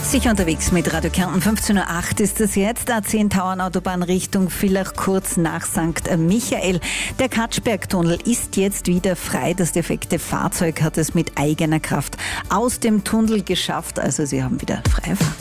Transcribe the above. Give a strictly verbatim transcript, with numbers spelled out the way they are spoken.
Sicher unterwegs mit Radio Kärnten. fünfzehn Uhr acht ist es jetzt. A zehn Tauernautobahn Richtung Villach, kurz nach Sankt Michael. Der Katschbergtunnel ist jetzt wieder frei. Das defekte Fahrzeug hat es mit eigener Kraft aus dem Tunnel geschafft. Also Sie haben wieder Freifahrt.